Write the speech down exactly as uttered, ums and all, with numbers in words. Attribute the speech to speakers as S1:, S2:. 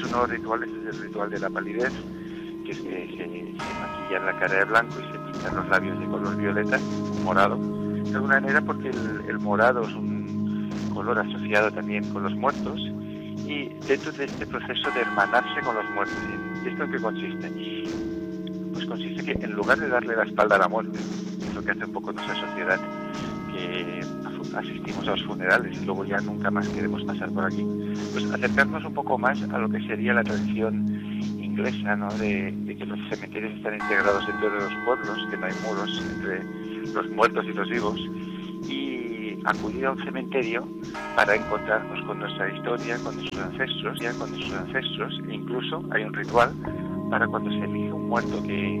S1: nuevos rituales es el ritual de la palidez, que es que se, se maquillan la cara de blanco y se pintan los labios de color violeta, morado, de alguna manera porque el, el morado es un color asociado también con los muertos, y dentro de este proceso de hermanarse con los muertos. ¿Y esto en qué consiste? Pues consiste que en lugar de darle la espalda a la muerte, que es lo que hace un poco nuestra sociedad, que asistimos a los funerales y luego ya nunca más queremos pasar por aquí, pues acercarnos un poco más a lo que sería la tradición inglesa, ¿no? de, de que los cementerios están integrados dentro de los pueblos, que no hay muros entre los muertos y los vivos, y acudir a un cementerio para encontrarnos con nuestra historia, con nuestros ancestros, ya con nuestros ancestros, e incluso hay un ritual para cuando se elige un muerto que